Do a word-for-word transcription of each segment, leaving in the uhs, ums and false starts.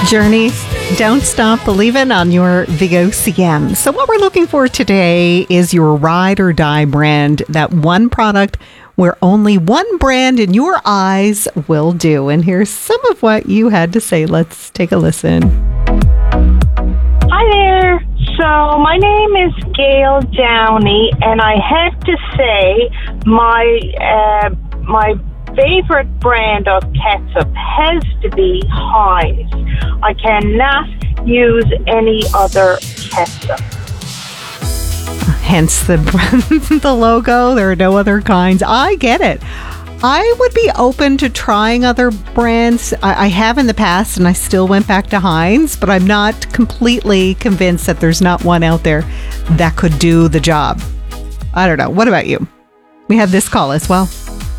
Journey, Don't Stop Believin' on your V O C M. So what we're looking for today is your ride or die brand, that one product where only one brand in your eyes will do. And here's some of what you had to say. Let's take a listen. Hi there. So my name is Gail Downey, and I have to say my uh, my favorite brand of ketchup has to be Heinz. I cannot use any other ketchup. Hence the the logo. There are no other kinds. I get it. I would be open to trying other brands. I, I have in the past, and I still went back to Heinz, but I'm not completely convinced that there's not one out there that could do the job. I don't know. What about you? We have this call as well.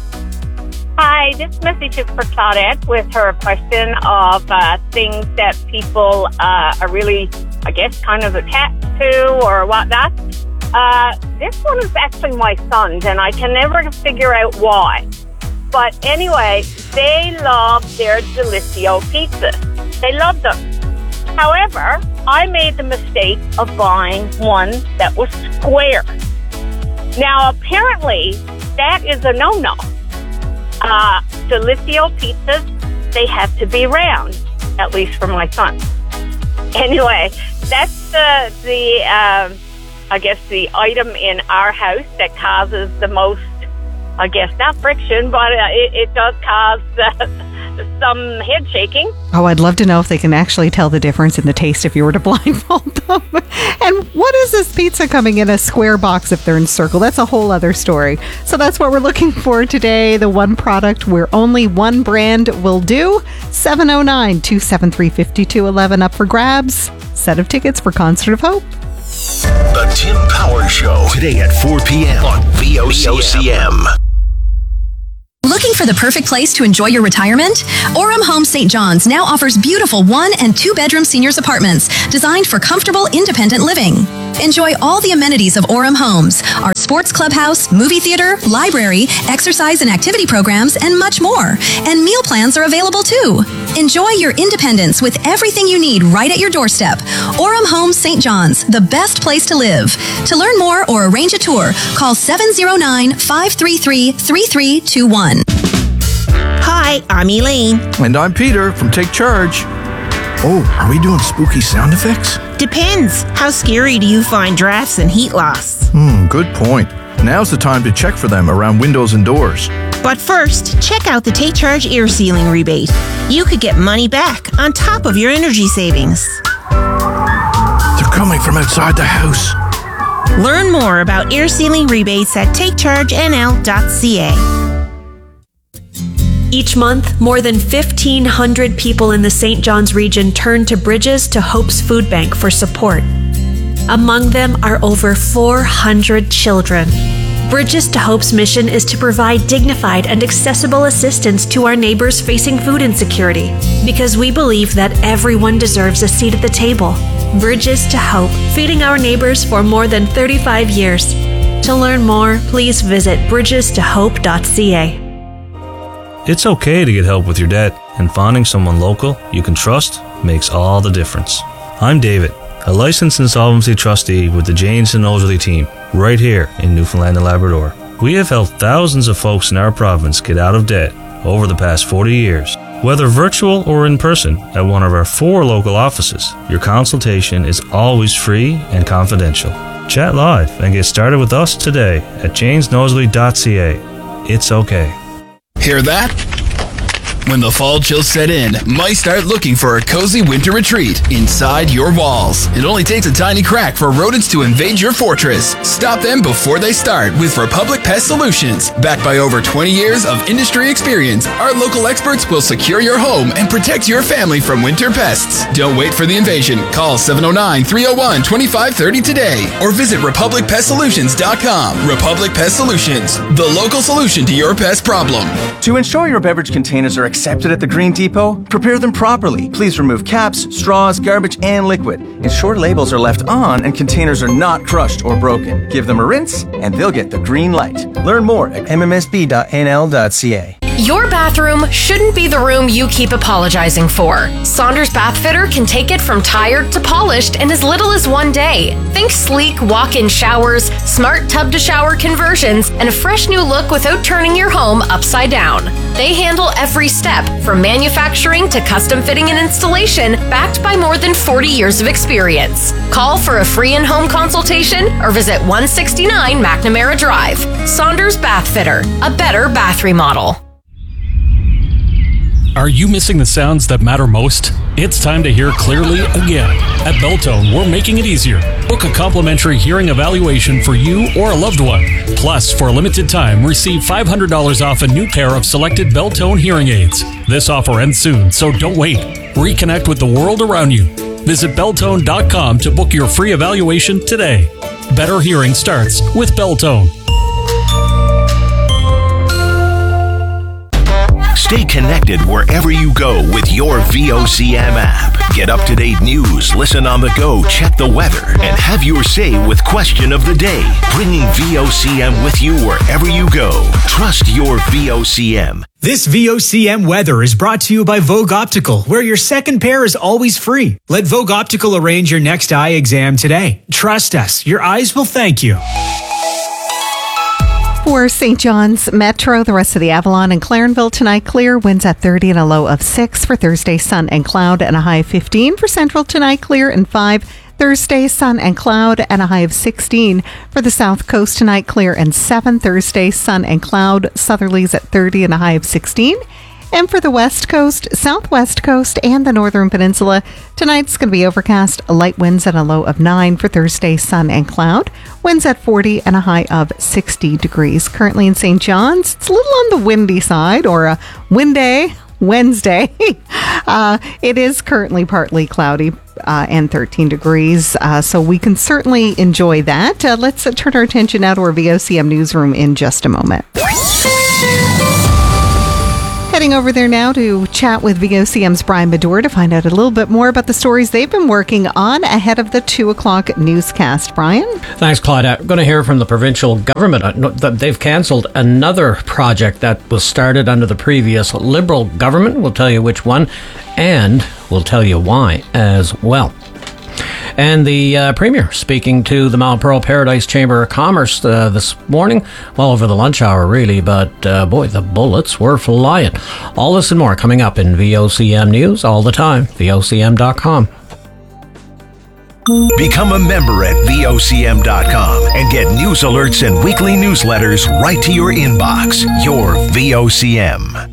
Hi, this message is for Claudette with her question of uh, things that people uh, are really, I guess, kind of attached to or whatnot. Uh, this one is actually my son's, and I can never figure out why. But anyway, they love their Delissio pizzas. They love them. However, I made the mistake of buying one that was square. Now, apparently, that is a no-no. Uh, Delissio pizzas, they have to be round, at least for my son. Anyway, that's the, the um, I guess, the item in our house that causes the most, I guess, not friction, but uh, it, it does cause uh, some head shaking. Oh, I'd love to know if they can actually tell the difference in the taste if you were to blindfold them. And what is this pizza coming in a square box if they're in circle? That's a whole other story. So that's what we're looking for today, the one product where only one brand will do. seven oh nine, two seven three, five two one one up for grabs. Set of tickets for Concert of Hope. The Tim Power Show, today at four p.m. on V O C M. Looking for the perfect place to enjoy your retirement? Orem Homes Saint John's now offers beautiful one- and two-bedroom seniors apartments designed for comfortable, independent living. Enjoy all the amenities of Orem Homes, our sports clubhouse, movie theater, library, exercise and activity programs, and much more. And meal plans are available too. Enjoy your independence with everything you need right at your doorstep. Orem Homes Saint John's, the best place to live. To learn more or arrange a tour, call seven oh nine, five three three, three three two one. Hi, I'm Elaine. And I'm Peter from Take Charge. Oh, are we doing spooky sound effects? Depends. How scary do you find drafts and heat loss? Hmm, good point. Now's the time to check for them around windows and doors. But first, check out the Take Charge air sealing rebate. You could get money back on top of your energy savings. They're coming from outside the house. Learn more about air sealing rebates at take charge n l dot c a. Each month, more than fifteen hundred people in the Saint John's region turn to Bridges to Hope's Food Bank for support. Among them are over four hundred children. Bridges to Hope's mission is to provide dignified and accessible assistance to our neighbors facing food insecurity, because we believe that everyone deserves a seat at the table. Bridges to Hope, feeding our neighbors for more than thirty-five years. To learn more, please visit bridges to hope dot c a. It's okay to get help with your debt, and finding someone local you can trust makes all the difference. I'm David, a licensed insolvency trustee with the Janes and Nosworthy team, right here in Newfoundland and Labrador. We have helped thousands of folks in our province get out of debt over the past forty years. Whether virtual or in person at one of our four local offices, your consultation is always free and confidential. Chat live and get started with us today at janes nosworthy dot c a. It's okay. Hear that? When the fall chills set in, might start looking for a cozy winter retreat inside your walls. It only takes a tiny crack for rodents to invade your fortress. Stop them before they start with Republic Pest Solutions. Backed by over twenty years of industry experience, our local experts will secure your home and protect your family from winter pests. Don't wait for the invasion. Call seven oh nine, three oh one, two five three oh today or visit republic pest solutions dot com. Republic Pest Solutions, the local solution to your pest problem. To ensure your beverage containers are accepted at the Green Depot, prepare them properly. Please remove caps, straws, garbage, and liquid. Ensure labels are left on and containers are not crushed or broken. Give them a rinse, and they'll get the green light. Learn more at m m s b dot n l dot c a. Your bathroom shouldn't be the room you keep apologizing for. Saunders Bath Fitter can take it from tired to polished in as little as one day. Think sleek walk-in showers, smart tub-to-shower conversions, and a fresh new look without turning your home upside down. They handle every step, from manufacturing to custom fitting and installation, backed by more than forty years of experience. Call for a free in-home consultation or visit one sixty-nine McNamara Drive. Saunders Bath Fitter, a better bath remodel. Are you missing the sounds that matter most? It's time to hear clearly again. At Beltone, we're making it easier. Book a complimentary hearing evaluation for you or a loved one. Plus, for a limited time, receive five hundred dollars off a new pair of selected Beltone hearing aids. This offer ends soon, so don't wait. Reconnect with the world around you. Visit Beltone dot com to book your free evaluation today. Better hearing starts with Beltone. Stay connected wherever you go with your V O C M app. Get up-to-date news, listen on the go, check the weather, and have your say with Question of the Day. Bringing V O C M with you wherever you go. Trust your V O C M. This V O C M weather is brought to you by Vogue Optical, where your second pair is always free. Let Vogue Optical arrange your next eye exam today. Trust us, your eyes will thank you. For Saint John's Metro, the rest of the Avalon and Clarenville tonight, clear, winds at thirty and a low of six. For Thursday, sun and cloud and a high of fifteen. For Central tonight, clear and five. Thursday, sun and cloud and a high of sixteen. For the South Coast tonight, clear and seven. Thursday, sun and cloud, southerlies at thirty and a high of sixteen. And for the West Coast, Southwest Coast, and the Northern Peninsula, tonight's going to be overcast, light winds at a low of nine. For Thursday, sun and cloud, winds at forty and a high of sixty degrees. Currently in Saint John's, it's a little on the windy side, or a windy Wednesday. uh, it is currently partly cloudy uh, and thirteen degrees, uh, so we can certainly enjoy that. Uh, let's uh, turn our attention now to our V O C M newsroom in just a moment. Heading over there now to chat with V O C M's Brian Baddour to find out a little bit more about the stories they've been working on ahead of the two o'clock newscast. Brian? Thanks, Claudia. I'm going to hear from the provincial government. They've cancelled another project that was started under the previous Liberal government. We'll tell you which one, and we'll tell you why as well. And the uh, Premier speaking to the Mount Pearl Paradise Chamber of Commerce uh, this morning, well over the lunch hour really, but uh, boy, the bullets were flying. All this and more coming up in V O C M News all the time, V O C M dot com. Become a member at V O C M dot com and get news alerts and weekly newsletters right to your inbox. Your V O C M.